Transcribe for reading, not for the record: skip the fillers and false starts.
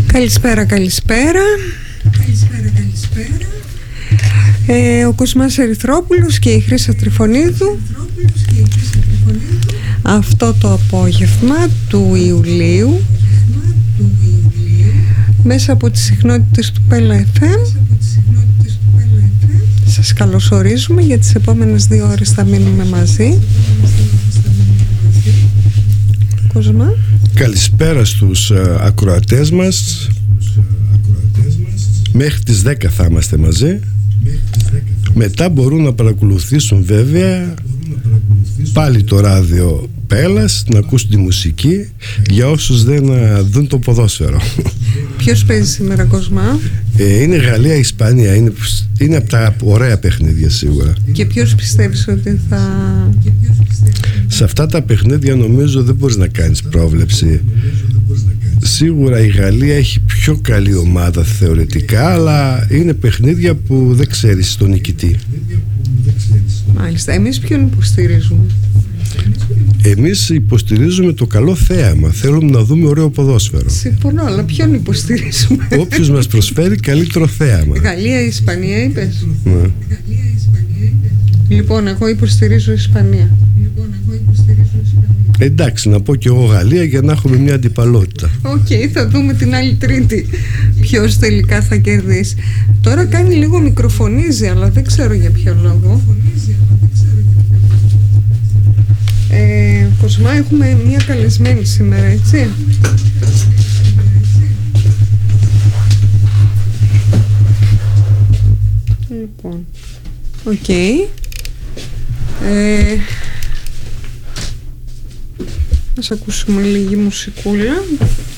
Καλησπέρα. Ο Κοσμάς Ερυθρόπουλος και η Χρύσα Τριφωνίδου. Αυτό το απόγευμα του Ιουλίου, μέσα από τις συχνότητες του Πέλα FM, σας καλωσορίζουμε. Για τις επόμενες 2 ώρες θα μείνουμε μαζί. Κοσμά. Καλησπέρα στους ακροατές μας. Μέχρι τις 10 θα είμαστε μαζί. Μετά μπορούν να παρακολουθήσουν βέβαια πάλι το ράδιο Πέλας, να ακούσουν τη μουσική, για όσους δεν δουν το ποδόσφαιρο. Ποιος παίζει σήμερα, Κοσμά? Είναι Γαλλία-Ισπανία. Είναι από τα ωραία παιχνίδια σίγουρα. Και ποιος πιστεύεις ότι θα... Σε αυτά τα παιχνίδια νομίζω δεν μπορείς να κάνεις πρόβλεψη. Σίγουρα η Γαλλία έχει πιο καλή ομάδα θεωρητικά, αλλά είναι παιχνίδια που δεν ξέρεις τον νικητή. Μάλιστα. Εμείς ποιον υποστηρίζουμε? Εμείς υποστηρίζουμε το καλό θέαμα. Θέλουμε να δούμε ωραίο ποδόσφαιρο. Συμφωνώ, αλλά ποιον υποστηρίζουμε? Όποιος μας προσφέρει καλύτερο θέαμα. Γαλλία ή Ισπανία είπες? Ναι. Λοιπόν, εγώ υποστηρίζω Ισπανία. Εντάξει, να πω και εγώ Γαλλία για να έχουμε μια αντιπαλότητα. Οκ, θα δούμε την άλλη Τρίτη ποιος τελικά θα κερδίσει. Τώρα κάνει λίγο μικροφωνίζει, αλλά δεν ξέρω για ποιο λόγο. Κοσμά, έχουμε μια καλεσμένη σήμερα, έτσι? Λοιπόν, οκ. Ας ακούσουμε λίγη μουσικούλα.